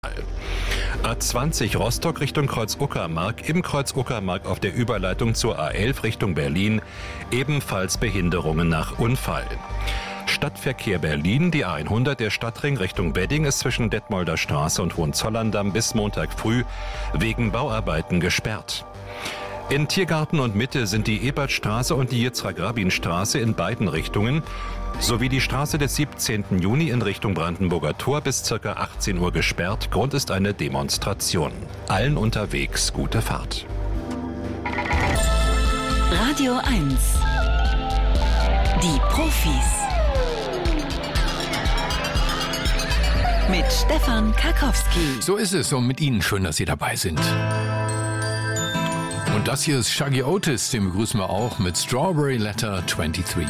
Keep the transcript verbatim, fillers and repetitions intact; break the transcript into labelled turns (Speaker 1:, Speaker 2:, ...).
Speaker 1: A zwanzig Rostock Richtung Kreuz-Uckermark, im Kreuz-Uckermark auf der Überleitung zur A elf Richtung Berlin, ebenfalls Behinderungen nach Unfall. Stadtverkehr Berlin, die A hundert, der Stadtring Richtung Wedding ist zwischen Detmolder Straße und Hohenzollern-Damm bis Montag früh wegen Bauarbeiten gesperrt. In Tiergarten und Mitte sind die Ebertstraße und die Yitzhak-Rabin-Straße in beiden Richtungen sowie die Straße des siebzehnten Juni in Richtung Brandenburger Tor bis ca. achtzehn Uhr gesperrt. Grund ist eine Demonstration. Allen unterwegs gute Fahrt.
Speaker 2: Radio eins. Die Profis. Mit Stefan Karkowski.
Speaker 3: So ist es und mit Ihnen schön, dass Sie dabei sind. Und das hier ist Shaggy Otis, den begrüßen wir auch mit Strawberry Letter dreiundzwanzig.